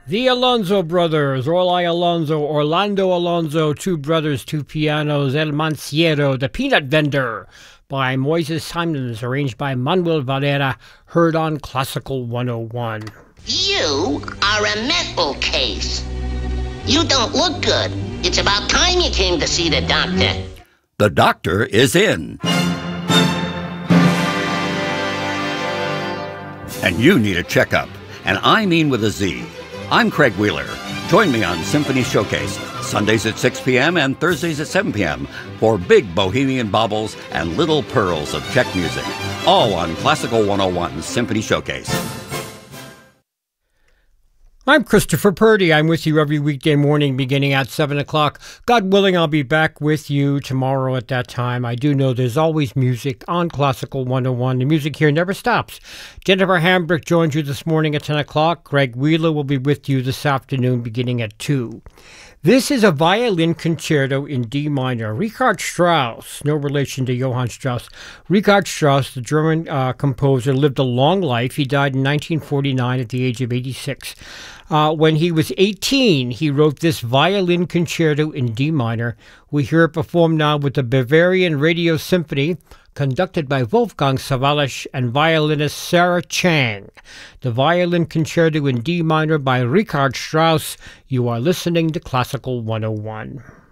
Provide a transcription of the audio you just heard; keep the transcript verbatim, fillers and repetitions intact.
The Alonso Brothers, Orly Alonso, Orlando Alonso, Two Brothers, Two Pianos, El Manciero, The Peanut Vendor, by Moises Simons, arranged by Manuel Valera, heard on Classical one oh one. You are a mental case. You don't look good. It's about time you came to see the doctor. The doctor is in. And you need a checkup, and I mean with a Z. I'm Craig Wheeler. Join me on Symphony Showcase, Sundays at six p.m. and Thursdays at seven p.m. for big bohemian baubles and little pearls of Czech music. All on Classical one oh one Symphony Showcase. I'm Christopher Purdy. I'm with you every weekday morning beginning at seven o'clock. God willing, I'll be back with you tomorrow at that time. I do know there's always music on Classical one oh one. The music here never stops. Jennifer Hambrick joins you this morning at ten o'clock. Greg Wheeler will be with you this afternoon beginning at two. This is a violin concerto in D minor. Richard Strauss, no relation to Johann Strauss. Richard Strauss, the German uh, composer, lived a long life. He died in nineteen forty-nine at the age of eighty-six. Uh, when he was eighteen, he wrote this violin concerto in D minor. We hear it performed now with the Bavarian Radio Symphony, conducted by Wolfgang Sawallisch and violinist Sarah Chang. The Violin Concerto in D minor by Richard Strauss. You are listening to Classical one oh one.